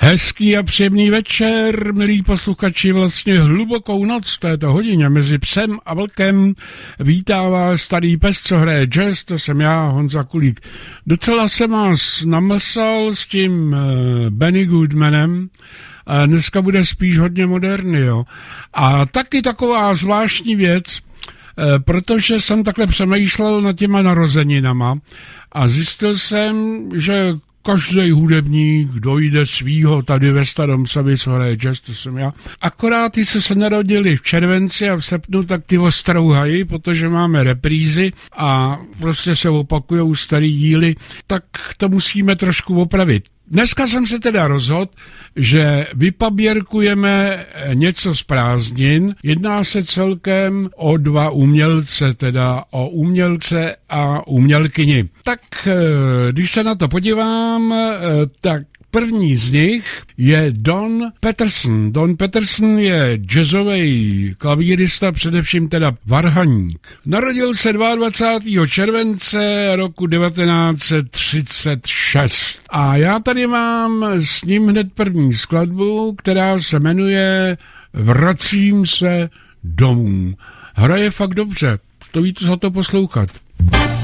Hezký a příjemný večer, milí posluchači, vlastně hlubokou noc v této hodině mezi psem a vlkem vítá vás starý pes, co hraje jazz, to jsem já, Honza Kulík. Docela jsem vás namlsal s tím Benny Goodmanem, a dneska bude spíš hodně moderní, jo. A taky taková zvláštní věc, protože jsem takhle přemýšlel nad těma narozeninama a zjistil jsem, že každý hudebník dojde svýho tady ve Starém Savě, co hraje jazz, to jsem já. Akorát ty se narodili v červenci a v srpnu, tak ty ostrouhají, protože máme reprízy a prostě se opakujou starý díly, tak to musíme trošku opravit. Dneska jsem se teda rozhodl, že vypaběrkujeme něco z prázdnin. Jedná se celkem o dva umělce, teda o umělce a umělkyni. Tak když se na to podívám, tak první z nich je Don Patterson. Don Patterson je jazzový klavírista, především teda varhaník. Narodil se 22. července roku 1936. A já tady mám s ním hned první skladbu, která se jmenuje Vracím se domů. Hraje fakt dobře, stojí to za to poslouchat.